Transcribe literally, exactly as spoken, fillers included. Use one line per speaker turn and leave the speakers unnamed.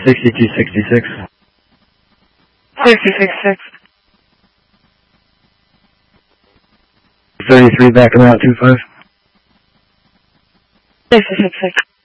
sixty-two sixty-six.
sixty-six six.
thirty-three back around two five.
sixty-six six.